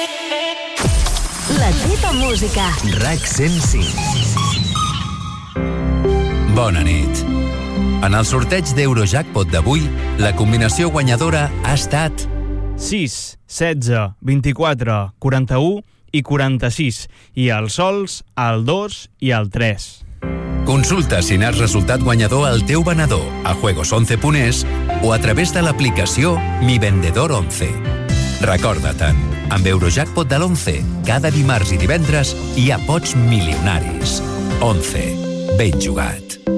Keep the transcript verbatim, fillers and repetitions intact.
La teva música. RAC cent cinc. Bona nit. En el sorteig d'Eurojackpot d'avui, la combinació guanyadora ha estat sis, setze, vint-i-quatre, quaranta-u i quaranta-sis, i els sols el dos i el tres. Consulta si n'has resultat guanyador al teu venedor a juegos once punt es o a través de l'aplicació Mi Vendedor onze. Recorda-te'n, amb Eurojackpot de l'onze, cada dimarts i divendres hi ha pots milionaris. onze. Ben jugat.